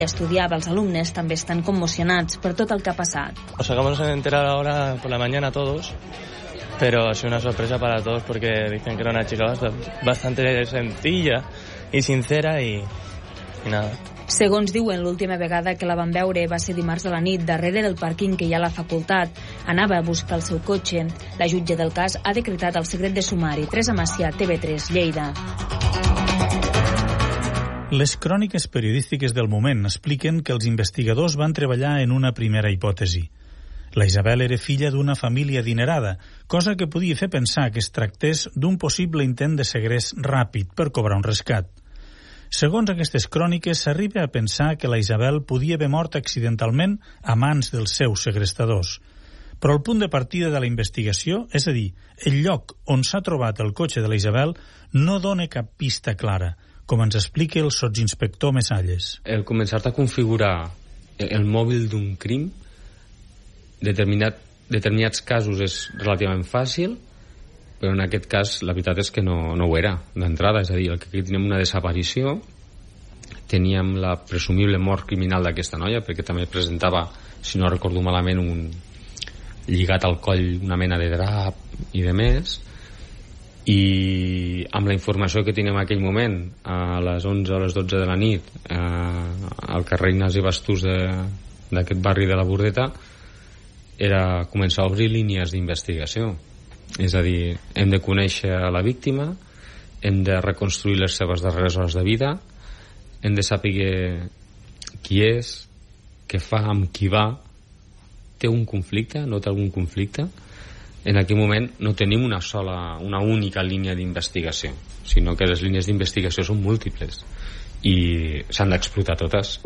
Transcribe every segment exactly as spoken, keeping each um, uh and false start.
estudiava. Els alumnes també estan conmocionats per tot el que ha passat. Nos acabamos de enterar ahora por la mañana todos, pero ha sido una sorpresa para todos porque dicen que era una chica bastante sencilla y sincera y, y nada. Segons diuen, l'última vegada que la van veure va ser dimarts a la nit, darrere del pàrquing que hi ha a la facultat. Anava a buscar el seu cotxe. La jutge del cas ha decretat el secret de sumari. Teresa Macià, T V tres, Lleida. Les cròniques periodístiques del moment expliquen que els investigadors van treballar en una primera hipòtesi. La Isabel era filla d'una família adinerada, cosa que podia fer pensar que es tractés d'un possible intent de segrest ràpid per cobrar un rescat. Segons aquestes cròniques, s'arriba a pensar que la Isabel podia haver mort accidentalment a mans dels seus segrestadors. Però el punt de partida de la investigació, és a dir, el lloc on s'ha trobat el cotxe de la Isabel, no dona cap pista clara, com ens explica el sotsinspector Mesalles. El començar a configurar el mòbil d'un crim, determinat, determinats casos és relativament fàcil, però en aquest cas la veritat és que no, no ho era d'entrada, és a dir, el que aquí teníem una desaparició, teníem la presumible mort criminal d'aquesta noia, perquè també presentava, si no recordo malament, un lligat al coll una mena de drap i de més, i amb la informació que teníem en aquell moment, a les onze o les dotze de la nit, eh, al carrer Ignasi Bastús d'aquest barri de la Bordeta, era començar a obrir línies d'investigació. És a dir, hem de conèixer la víctima, hem de reconstruir les seves darreres hores de vida, hem de saber qui és, què fa, amb qui va, té un conflicte, no té algun conflicte. En aquell moment no tenim una sola, una única línia d'investigació, sinó que les línies d'investigació són múltiples i s'han d'explotar totes.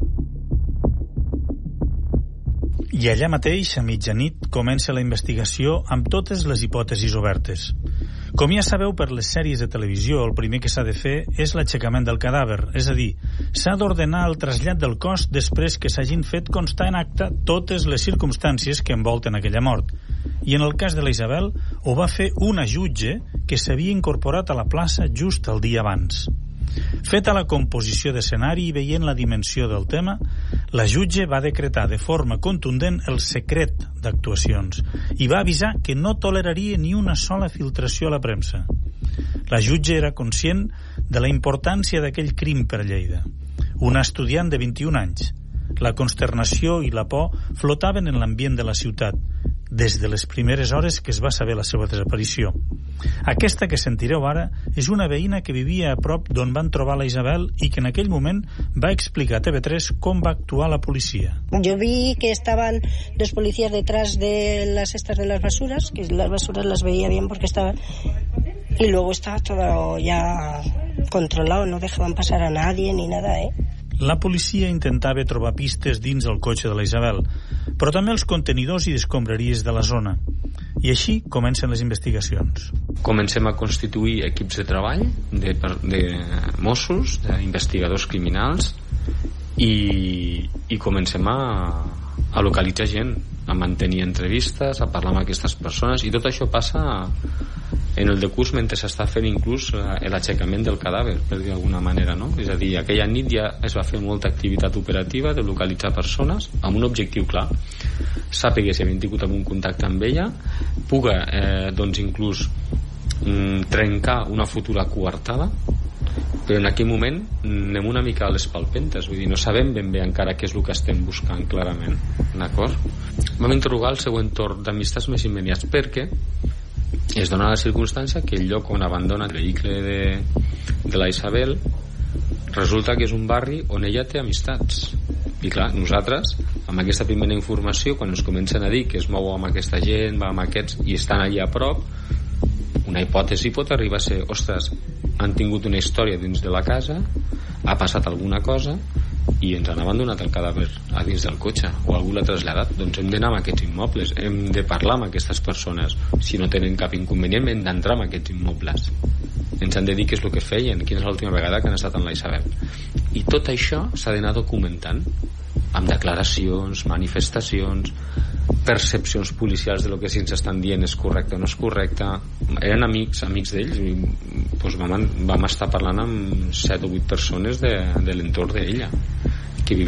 I allà mateix, a mitjanit, comença la investigació amb totes les hipòtesis obertes. Com ja sabeu per les sèries de televisió, el primer que s'ha de fer és l'aixecament del cadàver, és a dir, s'ha d'ordenar el trasllat del cos després que s'hagin fet constar en acta totes les circumstàncies que envolten aquella mort. I en el cas de la Isabel, ho va fer una jutge que s'havia incorporat a la plaça just el dia abans. Feta la composició d'escenari i veient la dimensió del tema, la jutge va decretar de forma contundent el secret d'actuacions i va avisar que no toleraria ni una sola filtració a la premsa. La jutge era conscient de la importància d'aquell crim per Lleida. Una estudiant de vint-i-un anys. La consternació i la por flotaven en l'ambient de la ciutat des de les primeres hores que es va saber la seva desaparició. Aquesta que sentireu ara és una veïna que vivia a prop d'on van trobar la Isabel i que en aquell moment va explicar a T V tres com va actuar la policia. Yo vi que estaban los policías detrás de las cestas de las basuras, que las basuras las veía bien porque estaban, y luego estaba todo ya controlado, no dejaban pasar a nadie ni nada, ¿eh? La policia intentava trobar pistes dins el cotxe de la Isabel, però també els contenidors i escombraries de la zona. I així comencen les investigacions. Comencem a constituir equips de treball de, de Mossos, d'investigadors criminals, i, i comencem a, a localitzar gent, a mantenir entrevistes, a parlar amb aquestes persones, i tot això passa en el decurs mentre s'està fent inclús l'aixecament del cadàver, per dir d'alguna manera, no? És a dir, aquella nit ja es va fer molta activitat operativa de localitzar persones amb un objectiu clar, sàpiga si havien tingut algun contacte amb ella, puga eh, doncs inclús mm, trencar una futura coartada, però en aquell moment anem una mica a les palpentes, vull dir, no sabem ben bé encara què és el que estem buscant clarament, d'acord? Vam interrogar el seu entorn d'amistats més immediats perquè es dona la circumstància que el lloc on abandona el vehicle de, de la Isabel resulta que és un barri on ella té amistats, i clar, nosaltres amb aquesta primera informació, quan ens comencen a dir que es mou amb aquesta gent, va amb aquests i estan allà a prop, una hipòtesi pot arribar a ser, ostres, han tingut una història dins de la casa, ha passat alguna cosa i ens han abandonat el cadàver a dins del cotxe o algú l'ha traslladat, doncs hem d'anar amb aquests immobles, hem de parlar amb aquestes persones, si no tenen cap inconvenient hem d'entrar amb aquests immobles, ens han de dir què és el que feien, quina és l'última vegada que han estat amb la Isabel, i tot això s'ha d'anar documentant amb declaracions, manifestacions, percepcions policials de lo que si ens estan dient és correcte o no és correcte. Eren amics, amics d'ells i doncs vam, vam estar parlant amb set o vuit persones de, de l'entorn d'ella.